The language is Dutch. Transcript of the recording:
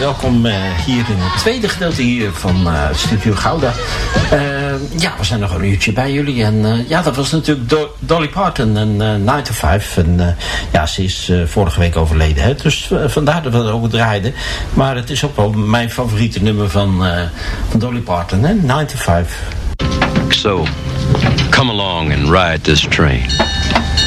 welkom hier in het tweede gedeelte hier van Studio Gouda. Ja, we zijn nog een uurtje bij jullie. En ja, dat was natuurlijk Dolly Parton en 9 to 5. En ja, ze is vorige week overleden. Hè? Dus vandaar dat we het ook draaiden. Maar het is ook wel mijn favoriete nummer van Dolly Parton, hè? 9 to 5. So, come along and ride this train.